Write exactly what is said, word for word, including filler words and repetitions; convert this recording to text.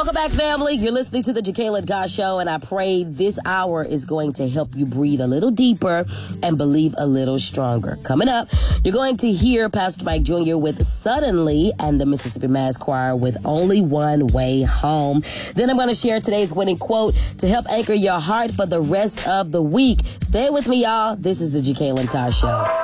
Welcome back, family. You're listening to the Jacqueline Carr Show, and I pray this hour is going to help you breathe a little deeper and believe a little stronger. Coming up, you're going to hear Pastor Mike Junior with Suddenly and the Mississippi Mass Choir with Only One Way Home. Then I'm going to share today's winning quote to help anchor your heart for the rest of the week. Stay with me, y'all. This is the Jacqueline Carr Show.